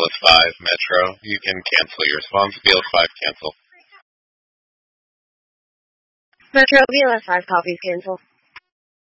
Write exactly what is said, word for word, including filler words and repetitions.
Velas five, Metro. You can cancel your response. Velas five, cancel. Metro, Velas five, copies, cancel.